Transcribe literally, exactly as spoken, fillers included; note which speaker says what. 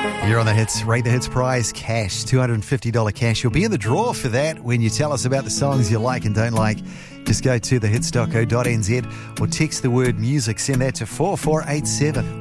Speaker 1: You're on the Hits, Rate the Hits prize, cash, two hundred fifty dollars cash. You'll be in the draw for that when you tell us about the songs you like and don't like. Just go to the hits dot co dot n z or text the word music. Send that to four four eight seven.